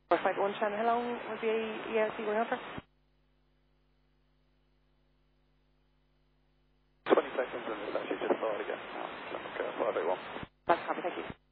Flight 110, how long was the ELC going on for? 20 seconds and it's actually just started again. Now, 581. That's copy, thank you.